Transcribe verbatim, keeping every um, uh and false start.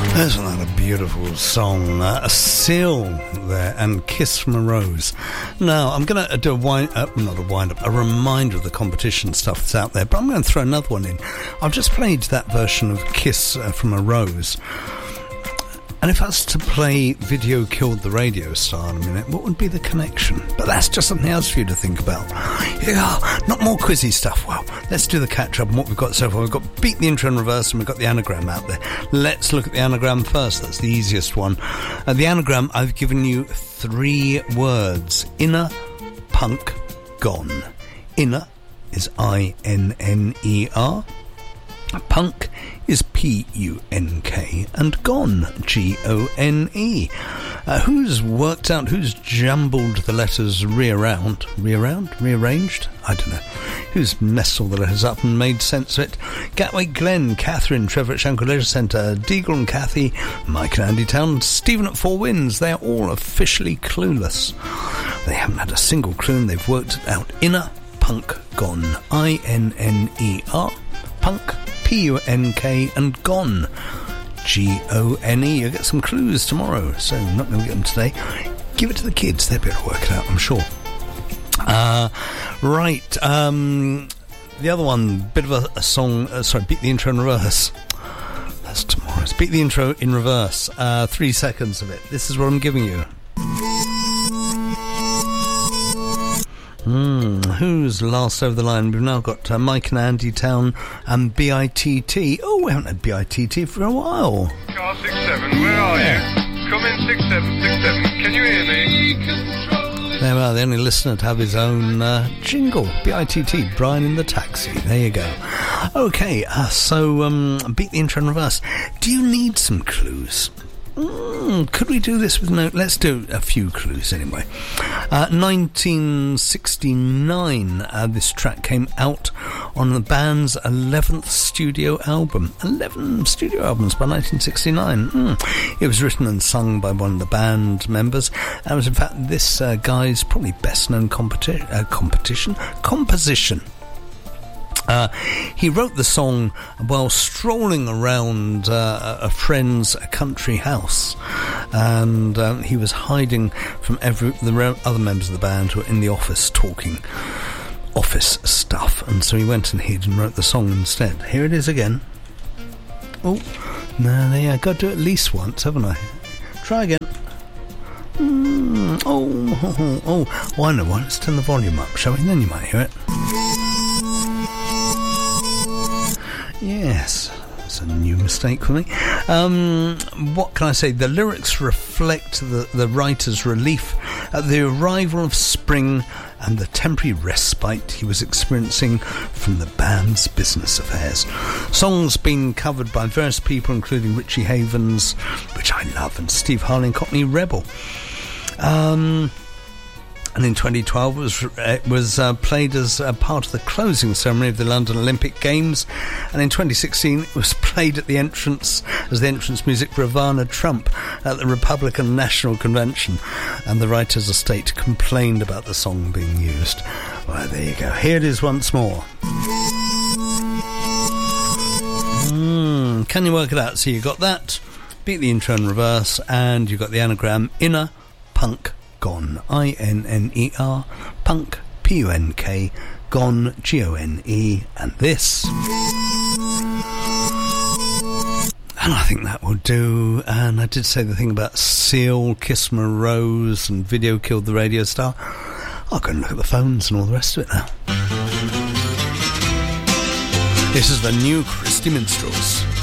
Isn't that a beautiful song? Uh, a Seal there, and Kiss from a Rose. Now, I'm going to do a wind up, not a wind up, a reminder of the competition stuff that's out there, but I'm going to throw another one in. I've just played that version of Kiss uh, from a Rose. And if I was to play Video Killed the Radio Star in a minute, what would be the connection? But that's just something else for you to think about. Yeah, not more quizzy stuff. Well, let's do the catch-up on what we've got so far. We've got Beat the Intro in Reverse, and we've got the anagram out there. Let's look at the anagram first. That's the easiest one. Uh, the anagram, I've given you three words. Inner, punk, gone. Inner is I N N E R. Punk is P U N K, and gone, G O N E. Uh, who's worked out, who's jumbled the letters re-around? Re-around? Rearranged? I don't know. Who's messed all the letters up and made sense of it? Gatwick Glen, Catherine, Trevor at Shankill Leisure Centre, Deagle and Kathy, Mike and Andy Town, Stephen at Four Winds. They're all officially clueless. They haven't had a single clue and they've worked it out. Inner, punk, gone. I N N E R. Punk, P U N K, and gone, G O N E. You'll get some clues tomorrow, so I'm not going to get them today. Give it to the kids, they'll be able to work it out, I'm sure. Uh, right, um, the other one, bit of a, a song, uh, sorry, Beat the Intro in Reverse. That's tomorrow's. Beat the Intro in Reverse. Uh, three seconds of it. This is what I'm giving you. Hmm, who's last over the line? We've now got uh, Mike and Andy Town and B I T T. Oh, we haven't had B I T T for a while. Car six seven, where are you? Come in six seven six seven. Can you hear me? There we are, the only listener to have his own uh, jingle. B I T T, Brian in the Taxi. There you go. Okay, uh, so um, Beat the Intro in Reverse. Do you need some clues? Mm, could we do this with no... Let's do a few clues anyway. Uh, nineteen sixty-nine, uh, this track came out on the band's eleventh studio album. eleven studio albums by nineteen sixty-nine. Mm. It was written and sung by one of the band members, and was in fact this uh, guy's probably best known competi- uh, competition composition. Uh, he wrote the song while strolling around uh, a friend's country house, and um, he was hiding from every the other members of the band who were in the office talking office stuff, and so he went and hid and wrote the song instead. Here it is again. Oh, no, there you go. Got to do it at least once, haven't I? Try again. Mm, oh, oh, oh, oh, oh, I know one. Let's turn the volume up, shall we? Then you might hear it. Yes, that's a new mistake for me. Um, what can I say? The lyrics reflect the, the writer's relief at the arrival of spring and the temporary respite he was experiencing from the band's business affairs. Songs being covered by various people, including Richie Havens, which I love, and Steve Harley and Cockney Rebel. Um... And in twenty twelve, it was, it was uh, played as a part of the closing ceremony of the London Olympic Games. And in twenty sixteen, it was played at the entrance as the entrance music for Ivana Trump at the Republican National Convention. And the writer's estate complained about the song being used. Well, there you go. Here it is once more. Mm, can you work it out? So you got that, Beat the Intro in Reverse, and you got the anagram Inner, Punk, Gone, I N N E R, Punk, P U N K, Gone, G O N E, and this. And I think that will do. And I did say the thing about Seal, Kiss from a Rose, and Video Killed the Radio Star. I'll go and look at the phones and all the rest of it now. This is the new Christy Minstrels.